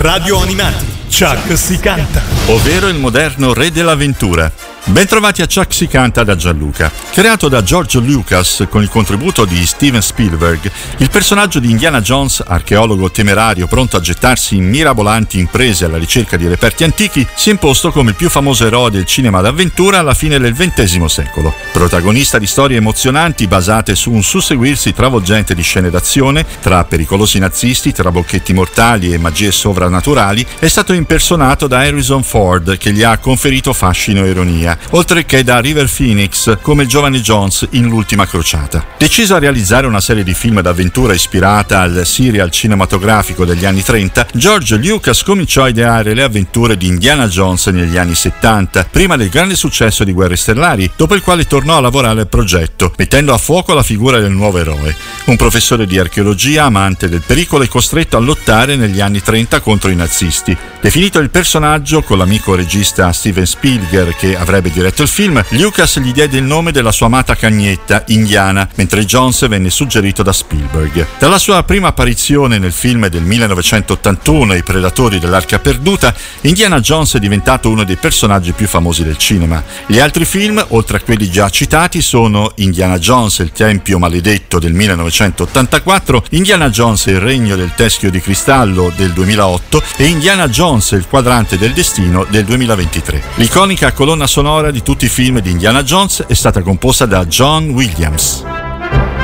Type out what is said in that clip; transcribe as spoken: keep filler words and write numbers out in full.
Radio Animati, Chuck si canta. Ovvero il moderno re dell'avventura. Bentrovati a Chuck si canta da Gianluca. Creato da George Lucas con il contributo di Steven Spielberg, il personaggio di Indiana Jones, archeologo temerario pronto a gettarsi in mirabolanti imprese alla ricerca di reperti antichi, si è imposto come il più famoso eroe del cinema d'avventura alla fine del ventesimo secolo. Protagonista di storie emozionanti basate su un susseguirsi travolgente di scene d'azione, tra pericolosi nazisti, trabocchetti mortali e magie sovrannaturali, è stato impersonato da Harrison Ford, che gli ha conferito fascino e ironia, oltre che da River Phoenix come il giovane Jones in L'ultima crociata. Deciso a realizzare una serie di film d'avventura ispirata al serial cinematografico degli anni trenta, George Lucas cominciò a ideare le avventure di Indiana Jones negli anni settanta, prima del grande successo di Guerre Stellari, dopo il quale tornò a lavorare al progetto, mettendo a fuoco la figura del nuovo eroe, un professore di archeologia amante del pericolo e costretto a lottare negli anni trenta contro i nazisti. Definito il personaggio con l'amico regista Steven Spielberg, che avrebbe diretto il film, Lucas gli diede il nome della sua amata cagnetta, Indiana, mentre Jones venne suggerito da Spielberg. Dalla sua prima apparizione nel film del millenovecentottantuno, I Predatori dell'Arca Perduta, Indiana Jones è diventato uno dei personaggi più famosi del cinema. Gli altri film, oltre a quelli già citati, sono Indiana Jones e il Tempio Maledetto del millenovecentottantaquattro, Indiana Jones e il Regno del Teschio di Cristallo del duemilaotto e Indiana Jones e il Quadrante del Destino del duemilaventitré. L'iconica colonna sonora di tutti i film di Indiana Jones è stata composta da John Williams.